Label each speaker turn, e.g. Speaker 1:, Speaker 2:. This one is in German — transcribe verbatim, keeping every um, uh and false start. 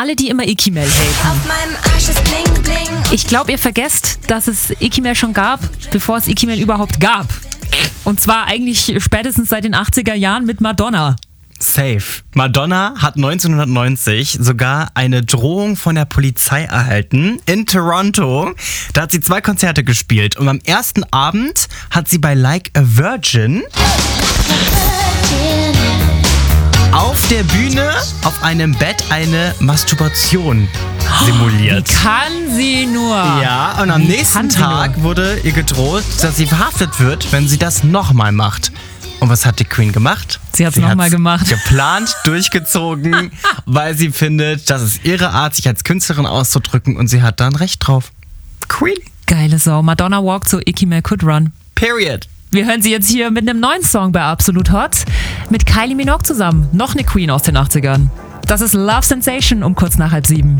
Speaker 1: alle, die immer Icky Mel haten.
Speaker 2: Auf meinem Arsch ist bling bling.
Speaker 1: Ich glaube, ihr vergesst, dass es Icky Mel schon gab, bevor es Icky Mel überhaupt gab. Und zwar eigentlich spätestens seit den achtziger Jahren mit Madonna.
Speaker 3: Safe. Madonna hat neunzehnhundertneunzig sogar eine Drohung von der Polizei erhalten in Toronto. Da hat sie zwei Konzerte gespielt und am ersten Abend hat sie bei Like a Virgin auf der Bühne auf einem Bett eine Masturbation simuliert.
Speaker 1: Wie kann sie nur?
Speaker 3: Ja, und am
Speaker 1: Wie
Speaker 3: nächsten
Speaker 1: kann sie
Speaker 3: Tag
Speaker 1: nur?
Speaker 3: wurde ihr gedroht, dass sie verhaftet wird, wenn sie das nochmal macht. Und was hat die Queen gemacht?
Speaker 1: Sie hat's noch mal gemacht.
Speaker 3: Geplant, durchgezogen, weil sie findet, das ist ihre Art, sich als Künstlerin auszudrücken und sie hat dann Recht drauf. Queen.
Speaker 1: Geile Sau. Madonna walked so Icky Mel could run.
Speaker 3: Period.
Speaker 1: Wir hören sie jetzt hier mit einem neuen Song bei Absolut Hot mit Kylie Minogue zusammen. Noch eine Queen aus den achtzigern. Das ist Love Sensation um kurz nach halb sieben.